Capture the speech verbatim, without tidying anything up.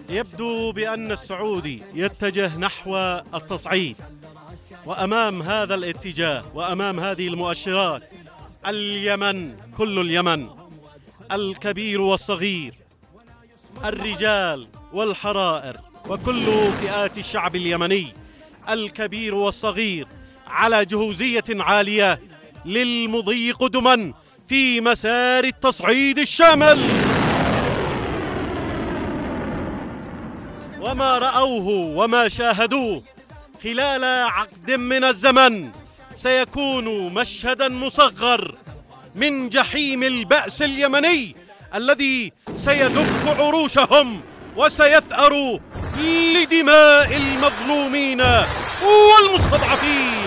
يبدو بأن السعودي يتجه نحو التصعيد، وأمام هذا الاتجاه وأمام هذه المؤشرات اليمن، كل اليمن، الكبير والصغير، الرجال والحرائر، وكل فئات الشعب اليمني الكبير والصغير على جهوزية عالية للمضي قدما في مسار التصعيد الشامل. وما رأوه وما شاهدوه خلال عقد من الزمن سيكون مشهدا مصغر من جحيم البأس اليمني الذي سيدك عروشهم وسيثأر لدماء المظلومين والمستضعفين.